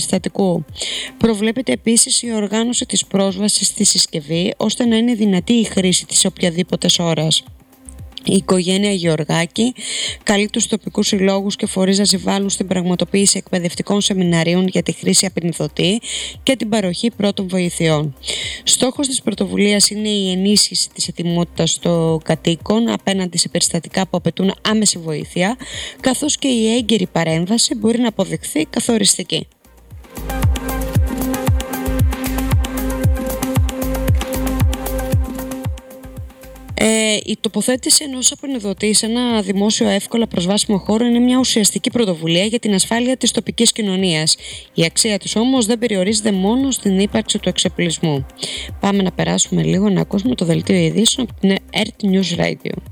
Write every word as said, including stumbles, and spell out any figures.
περιστατικού. Προβλέπεται επίσης η οργάνωση της πρόσβασης στη συσκευή ώστε να είναι δυνατή η χρήση της οποιαδήποτε ώρας. Η οικογένεια Γεωργάκη καλεί τους τοπικούς συλλόγους και φορείς να συμβάλλουν στην πραγματοποίηση εκπαιδευτικών σεμιναρίων για τη χρήση απεινιδωτή και την παροχή πρώτων βοηθειών. Στόχος της πρωτοβουλίας είναι η ενίσχυση της ετοιμότητας των κατοίκων απέναντι σε περιστατικά που απαιτούν άμεση βοήθεια, καθώς και η έγκαιρη παρέμβαση μπορεί να αποδειχθεί καθοριστική. Ε, η τοποθέτηση ενός απεινιδωτή σε ένα δημόσιο εύκολα προσβάσιμο χώρο είναι μια ουσιαστική πρωτοβουλία για την ασφάλεια της τοπικής κοινωνίας. Η αξία της όμως δεν περιορίζεται μόνο στην ύπαρξη του εξοπλισμού. Πάμε να περάσουμε λίγο να ακούσουμε το δελτίο ειδήσεων από την Earth News Radio.